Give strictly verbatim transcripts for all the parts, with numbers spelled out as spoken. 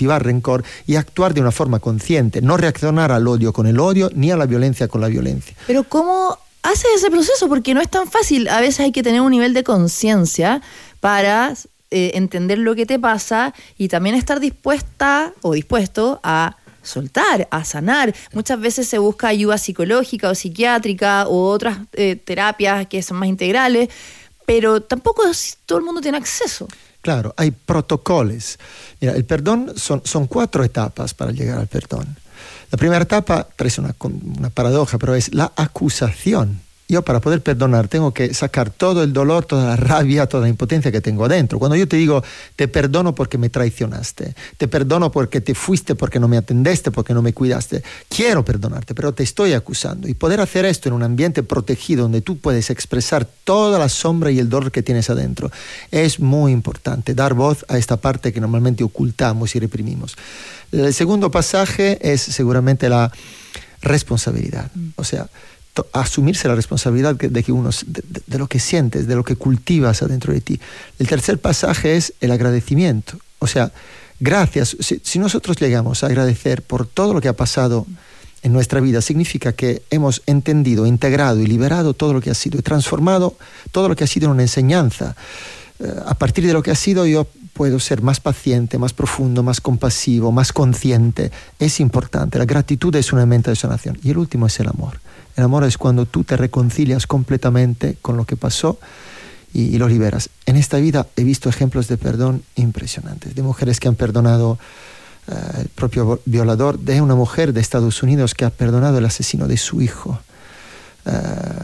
cultivar rencor y actuar de una forma consciente, no reaccionar al odio con el odio ni a la violencia con la violencia. Pero ¿cómo haces ese proceso? Porque no es tan fácil. A veces hay que tener un nivel de conciencia para eh, entender lo que te pasa y también estar dispuesta o dispuesto a soltar, a sanar. Muchas veces se busca ayuda psicológica o psiquiátrica o otras eh, terapias que son más integrales, pero tampoco todo el mundo tiene acceso. Claro, hay protocolos. Mira, el perdón son, son cuatro etapas para llegar al perdón. La primera etapa parece una, una paradoja, pero es la acusación. Yo para poder perdonar tengo que sacar todo el dolor, toda la rabia, toda la impotencia que tengo adentro. Cuando yo te digo, te perdono porque me traicionaste, te perdono porque te fuiste, porque no me atendiste, porque no me cuidaste, quiero perdonarte, pero te estoy acusando. Y poder hacer esto en un ambiente protegido donde tú puedes expresar toda la sombra y el dolor que tienes adentro es muy importante, dar voz a esta parte que normalmente ocultamos y reprimimos. El segundo pasaje es seguramente la responsabilidad, o sea, asumirse la responsabilidad de, que uno, de, de lo que sientes, de lo que cultivas adentro de ti. El tercer pasaje es el agradecimiento. O sea, gracias. Si, si nosotros llegamos a agradecer por todo lo que ha pasado en nuestra vida, significa que hemos entendido, integrado y liberado todo lo que ha sido y transformado todo lo que ha sido en una enseñanza. Eh, a partir de lo que ha sido, yo puedo ser más paciente, más profundo, más compasivo, más consciente. Es importante. La gratitud es una herramienta de sanación. Y el último es el amor. El amor es cuando tú te reconcilias completamente con lo que pasó y, y lo liberas. En esta vida he visto ejemplos de perdón impresionantes, de mujeres que han perdonado uh, el propio violador, de una mujer de Estados Unidos que ha perdonado el asesino de su hijo. Uh,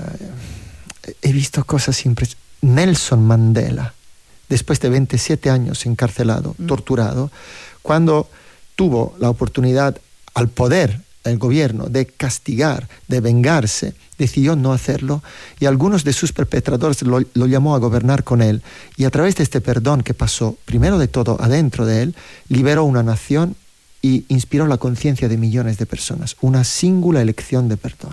he visto cosas impresionantes. Nelson Mandela, después de veintisiete años encarcelado, mm. torturado, cuando tuvo la oportunidad al poder el gobierno de castigar, de vengarse, decidió no hacerlo y algunos de sus perpetradores lo, lo llamó a gobernar con él y a través de este perdón que pasó primero de todo adentro de él, liberó una nación y inspiró la conciencia de millones de personas. Una singular elección de perdón.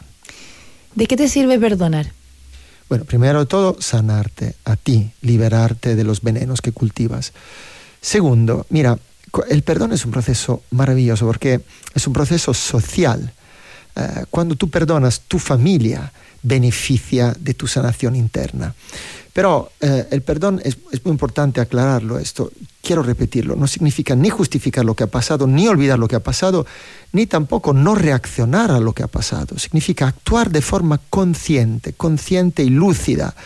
¿De qué te sirve perdonar? Bueno, primero de todo, sanarte a ti, liberarte de los venenos que cultivas. Segundo, mira, el perdón es un proceso maravilloso porque es un proceso social. Uh, cuando tú perdonas, tu familia beneficia de tu sanación interna. Pero uh, el perdón es, es muy importante aclararlo esto. Quiero repetirlo. No significa ni justificar lo que ha pasado, ni olvidar lo que ha pasado, ni tampoco no reaccionar a lo que ha pasado. Significa actuar de forma consciente, consciente y lúcida.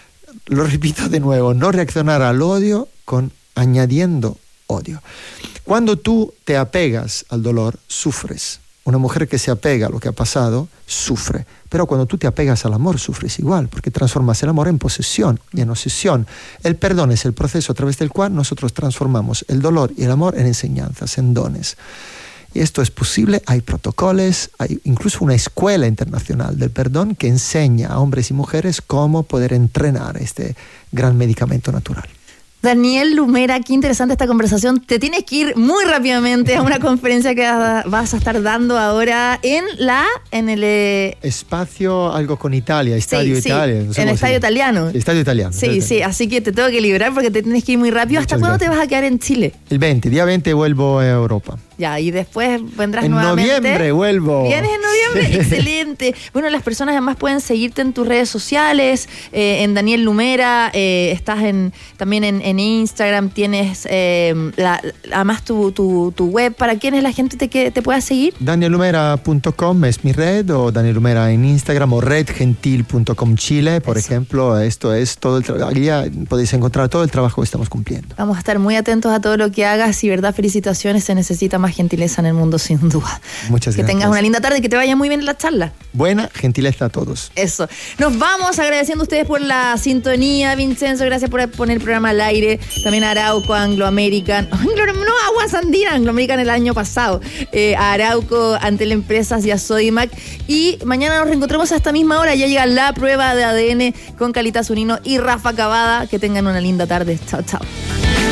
Lo repito de nuevo, no reaccionar al odio con añadiendo odio. Cuando tú te apegas al dolor, sufres. Una mujer que se apega a lo que ha pasado, sufre. Pero cuando tú te apegas al amor, sufres igual, porque transformas el amor en posesión y en obsesión. El perdón es el proceso a través del cual nosotros transformamos el dolor y el amor en enseñanzas, en dones. Y esto es posible, hay protocolos, hay incluso una escuela internacional del perdón que enseña a hombres y mujeres cómo poder entrenar este gran medicamento natural. Daniel Lumera, qué interesante esta conversación. Te tienes que ir muy rápidamente a una conferencia que vas a estar dando ahora en la en el eh... espacio algo con Italia, Estadio sí, Italia. Sí, no sé en el Estadio Italiano. Sí, Estadio Italiano. Sí, Estadio sí, así que te tengo que liberar porque te tienes que ir muy rápido. Muchas ¿Hasta cuándo gracias. te vas a quedar en Chile? El veinte, día veinte vuelvo a Europa. Ya, y después vendrás en nuevamente. En noviembre vuelvo. ¿Vienes en noviembre? Excelente. Bueno, las personas además pueden seguirte en tus redes sociales, eh, en Daniel Lumera, eh, estás en también en, en Instagram, tienes eh, la, además tu, tu, tu web. ¿Para quién es la gente te, que te pueda seguir? daniel lumera punto com es mi red, o Daniel Lumera en Instagram, o red gentil punto com Chile, por Eso. ejemplo. Esto es todo el trabajo. Allá podéis encontrar todo el trabajo que estamos cumpliendo. Vamos a estar muy atentos a todo lo que hagas y, verdad, felicitaciones. Se necesita más gentileza en el mundo, sin duda. Muchas que gracias. Que tengas una linda tarde y que te vaya muy bien en la charla. Buena gentileza a todos. Eso. Nos vamos agradeciendo a ustedes por la sintonía. Vincenzo, gracias por poner el programa al aire. También a Arauco, Anglo American. Anglo, no, Aguas Andinas, Anglo American el año pasado. Eh, a Arauco, Antel Empresas y a Sodimac. Y mañana nos reencontramos a esta misma hora. Ya llega la prueba de A D N con Calita Zunino y Rafa Cavada. Que tengan una linda tarde. Chao, chao.